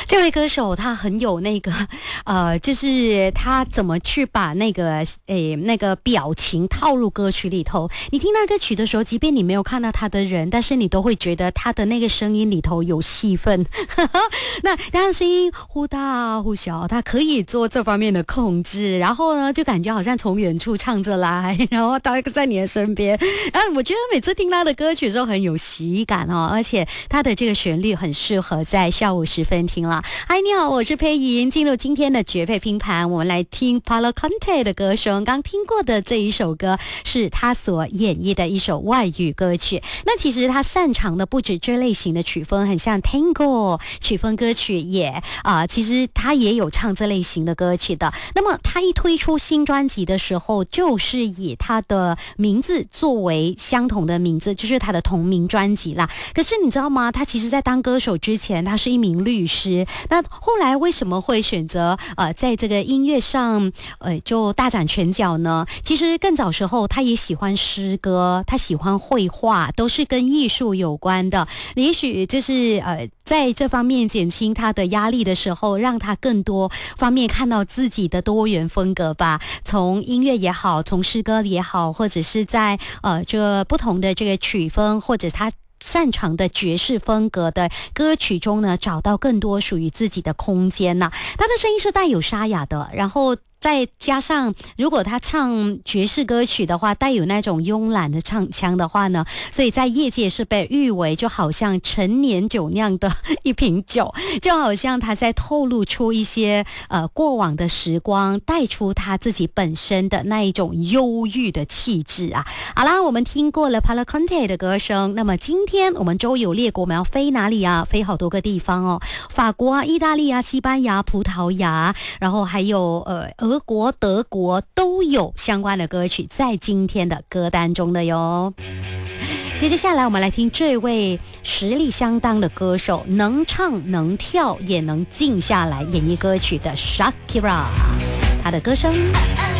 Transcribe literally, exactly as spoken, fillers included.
这位歌手他很有那个呃，就是他怎么去把那个诶那个表情套入歌曲里头。你听那歌曲的时候，即便你没有看到他的人，但是你都会觉得他的那个声音里头有戏份。那当然声音忽大忽小，他可以做这方面的控制，然后呢就感觉好像从远处唱着来，然后他在你的身边。然后我觉得每次听他的歌曲的时候很有喜感哦，而且他的这个旋律很适合在下午时分听了。嗨，你好，我是佩莹。进入今天的绝配拼盘，我们来听 Paulo Conte 的歌声。刚听过的这一首歌是他所演绎的一首外语歌曲。那其实他擅长的不止这类型的曲风，很像 Tango 曲风歌曲也啊、呃，其实他也有唱这类型的歌曲的。那么他一推出新专辑的时候，就是以他的名字作为相同的名字，就是他的同名专辑啦。可是你知道吗？他其实在当歌手之前，他是一名律师。那后来为什么会选择呃在这个音乐上呃就大展拳脚呢？其实更早时候他也喜欢诗歌，他喜欢绘画，都是跟艺术有关的。也许就是呃在这方面减轻他的压力的时候，让他更多方面看到自己的多元风格吧。从音乐也好，从诗歌也好，或者是在呃这不同的这个曲风，或者他擅长的爵士风格的歌曲中呢，找到更多属于自己的空间呐、啊。他的声音是带有沙哑的，然后再加上如果他唱爵士歌曲的话，带有那种慵懒的唱腔的话呢，所以在业界是被誉为就好像陈年酒酿的一瓶酒，就好像他在透露出一些呃过往的时光，带出他自己本身的那一种忧郁的气质啊。好啦，我们听过了 Paulo Conte 的歌声，那么今天我们周游列国，我们要飞哪里啊？飞好多个地方哦，法国啊、意大利啊、西班牙、葡萄牙，然后还有呃俄国、德国都有相关的歌曲在今天的歌单中的哟。接着下来，我们来听这位实力相当的歌手，能唱能跳也能静下来演绎歌曲的 Shakira， 她的歌声。